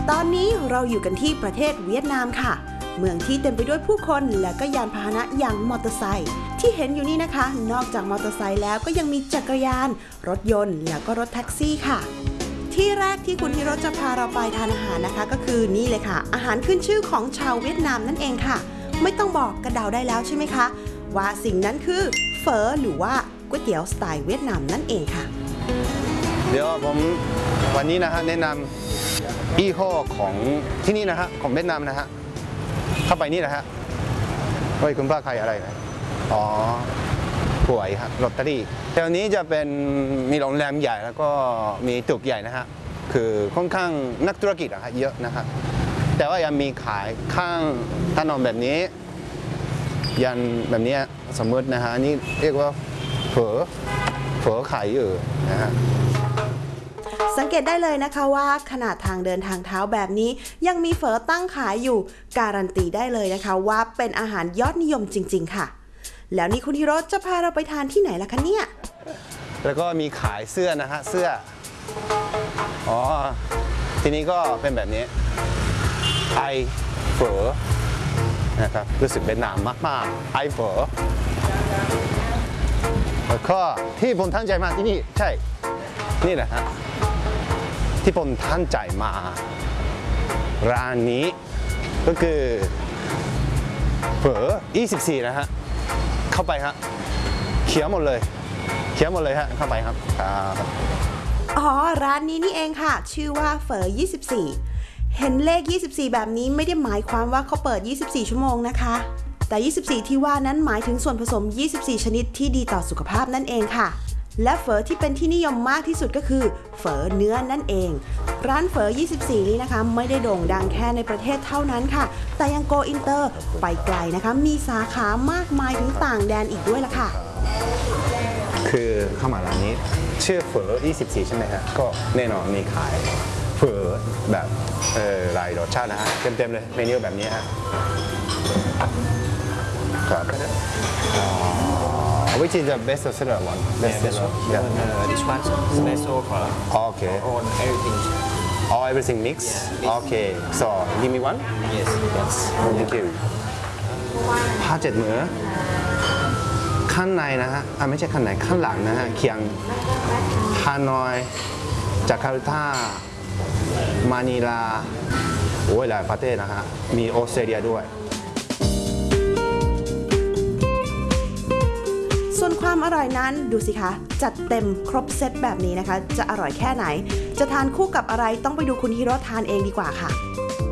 ตอนนี้เราอยู่กันที่ประเทศเวียดนามค่ะเมืองที่เต็มไปด้วยผู้คนและก็ยานพาหนะอย่างมอเตอร์ไซค์ที่เห็นอยู่นี่นะคะนอกจากมอเตอร์ไซค์แล้วก็ยังมีจักรยานรถยนต์แล้วก็รถแท็กซี่ค่ะที่แรกที่คุณฮิโรจะพาเราไปทานอาหารนะคะก็คือนี่เลยค่ะอาหารขึ้นชื่อของชาวเวียดนามนั่นเองค่ะไม่ต้องบอกกระเดาได้แล้วใช่ไหมคะว่าสิ่งนั้นคือเฝอหรือว่าก๋วยเตี๋ยวสไตล์เวียดนามนั่นเองค่ะเดี๋ยวผมวันนี้นะฮะแนะนำยี่ห้อของที่นี่นะฮะของเวียดนามนะฮะเข้าไปนี่นะฮะเฮ้ยคุณป้าใครอะไรนะอ๋อหวยครับลอตเตอรี่แต่วันนี้จะเป็นมีโรงแรมใหญ่แล้วก็มีตึกใหญ่นะฮะคือค่อนข้างนักธุรกิจอะฮะเยอะนะฮะแต่ว่ายังมีขายข้างถนนแบบนี้ยันแบบนี้สมมตินะฮะนี่เรียกว่าเฝอขายอยู่นะฮะสังเกตได้เลยนะคะว่าขนาดทางเดินทางเท้าแบบนี้ยังมีเฝอตั้งขายอยู่การันตีได้เลยนะคะว่าเป็นอาหารยอดนิยมจริงๆค่ะแล้วนี่คุณฮิโรจะพาเราไปทานที่ไหนล่ะคะเนี่ยแล้วก็มีขายเสื้อนะฮะเสื้ออ๋อทีนี้ก็เป็นแบบนี้ไอเฝอนะครับรู้สึกเป็นนามมากๆไอเฝอแล้วก็ที่ผมตั้งใจมาที่นี่ใช่นี่แหละฮะที่ผมตั้งใจมาร้านนี้ก็คือเฝอ24นะฮะเข้าไปฮะเขียวหมดเลยฮะเข้าไปครับอ๋อร้านนี้นี่เองค่ะชื่อว่าเฝอ24เห็นเลข24แบบนี้ไม่ได้หมายความว่าเขาเปิด24ชั่วโมงนะคะแต่24ที่ว่านั้นหมายถึงส่วนผสม24ชนิดที่ดีต่อสุขภาพนั่นเองค่ะและเฝอที่เป็นที่นิยมมากที่สุดก็คือเฝอเนื้อนั่นเองร้านเฝอ24นี้นะคะไม่ได้โด่งดังแค่ในประเทศเท่านั้นค่ะแต่ยังโกอินเตอร์ไปไกลนะคะมีสาขามากมายถึงต่างแดนอีกด้วยล่ะค่ะคือเข้ามาร้านนี้ชื่อเฝอ24ใช่ไหมฮะก็แน่นอนมีขายเฝอแบบหลายรสชาตินะฮะเต็มเลยเมนูแบบนี้ฮะครับWhich is the best seller one? Best seller. This one special for Okay. on everything. All everything mix. Okay. So give me one. Yes. Yes. Thank you. ผ้าเจ็ดเหมือข้างในนะฮะไม่ใช่ข้างในข้างหลังนะฮะเคียงฮานอยจาการ์ตามานิลาโอ้ยหลายประเทศนะฮะมีออสเตรเลียด้วยส่วนความอร่อยนั้นดูสิคะจัดเต็มครบเซตแบบนี้นะคะจะอร่อยแค่ไหนจะทานคู่กับอะไรต้องไปดูคุณฮิโรทานเองดีกว่าค่ะ